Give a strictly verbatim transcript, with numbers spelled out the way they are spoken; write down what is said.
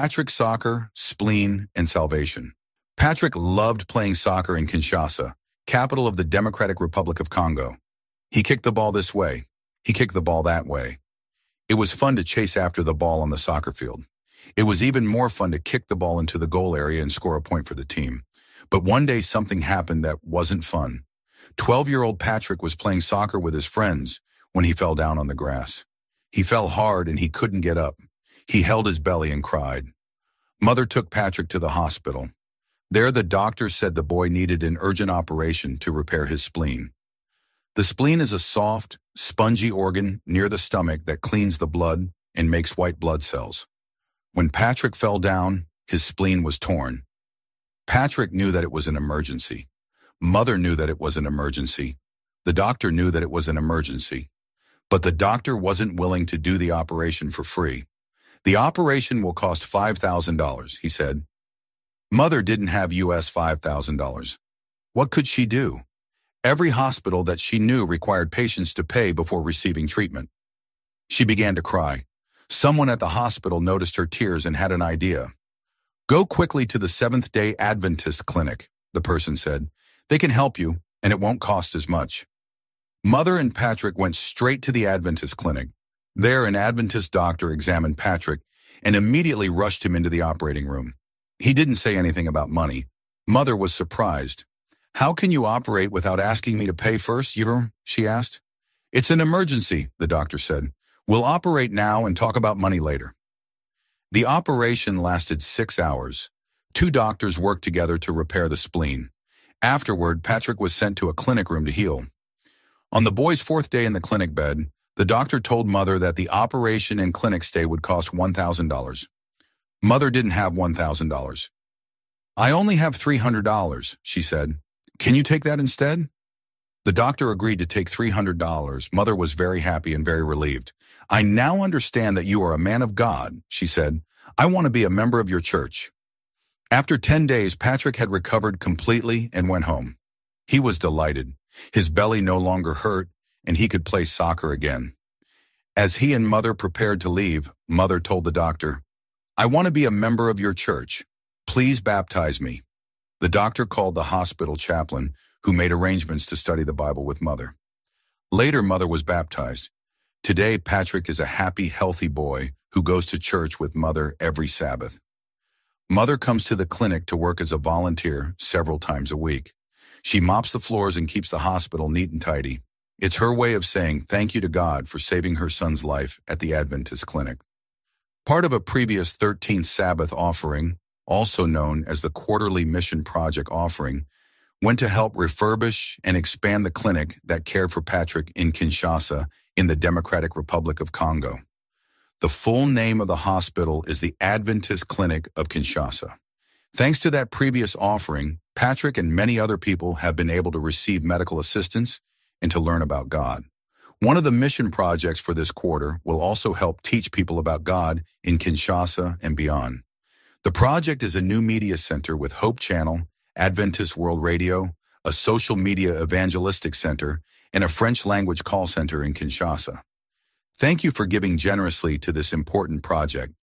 Patrick Soccer, Spleen, and Salvation. Patrick loved playing soccer in Kinshasa, capital of the Democratic Republic of Congo. He kicked the ball this way. He kicked the ball that way. It was fun to chase after the ball on the soccer field. It was even more fun to kick the ball into the goal area and score a point for the team. But one day something happened that wasn't fun. Twelve-year-old Patrick was playing soccer with his friends when he fell down on the grass. He fell hard and he couldn't get up. He held his belly and cried. Mother took Patrick to the hospital. There the doctor said the boy needed an urgent operation to repair his spleen. The spleen is a soft, spongy organ near the stomach that cleans the blood and makes white blood cells. When Patrick fell down, his spleen was torn. Patrick knew that it was an emergency. Mother knew that it was an emergency. The doctor knew that it was an emergency. But the doctor wasn't willing to do the operation for free. The operation will cost five thousand dollars, he said. Mother didn't have U S five thousand dollars. What could she do? Every hospital that she knew required patients to pay before receiving treatment. She began to cry. Someone at the hospital noticed her tears and had an idea. Go quickly to the Seventh-day Adventist Clinic, the person said. They can help you, and it won't cost as much. Mother and Patrick went straight to the Adventist Clinic. There, an Adventist doctor examined Patrick and immediately rushed him into the operating room. He didn't say anything about money. Mother was surprised. How can you operate without asking me to pay first, Yver? She asked. It's an emergency, the doctor said. We'll operate now and talk about money later. The operation lasted six hours. Two doctors worked together to repair the spleen. Afterward, Patrick was sent to a clinic room to heal. On the boy's fourth day in the clinic bed, the doctor told Mother that the operation and clinic stay would cost one thousand dollars. Mother didn't have one thousand dollars. I only have three hundred dollars, she said. Can you take that instead? The doctor agreed to take three hundred dollars. Mother was very happy and very relieved. I now understand that you are a man of God, she said. I want to be a member of your church. After ten days, Patrick had recovered completely and went home. He was delighted. His belly no longer hurt, and he could play soccer again. As he and Mother prepared to leave, Mother told the doctor, I want to be a member of your church. Please baptize me. The doctor called the hospital chaplain, who made arrangements to study the Bible with Mother. Later, Mother was baptized. Today, Patrick is a happy, healthy boy who goes to church with Mother every Sabbath. Mother comes to the clinic to work as a volunteer several times a week. She mops the floors and keeps the hospital neat and tidy. It's her way of saying thank you to God for saving her son's life at the Adventist Clinic. Part of a previous thirteenth Sabbath offering, also known as the Quarterly Mission Project offering, went to help refurbish and expand the clinic that cared for Patrick in Kinshasa in the Democratic Republic of Congo. The full name of the hospital is the Adventist Clinic of Kinshasa. Thanks to that previous offering, Patrick and many other people have been able to receive medical assistance and to learn about God. One of the mission projects for this quarter will also help teach people about God in Kinshasa and beyond. The project is a new media center with Hope Channel, Adventist World Radio, a social media evangelistic center, and a French language call center in Kinshasa. Thank you for giving generously to this important project.